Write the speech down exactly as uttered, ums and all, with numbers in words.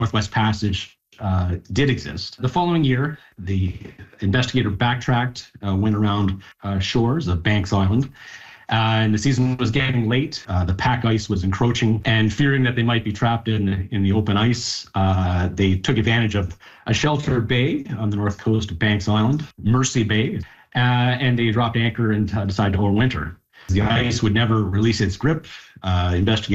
Northwest Passage uh, did exist. The following year, the investigator backtracked, uh, went around uh, shores of Banks Island, uh, and the season was getting late. Uh, the pack ice was encroaching, and fearing that they might be trapped in in the open ice, uh, they took advantage of a sheltered bay on the north coast of Banks Island, Mercy Bay, uh, and they dropped anchor and uh, decided to overwinter. The ice would never release its grip. Uh, investigators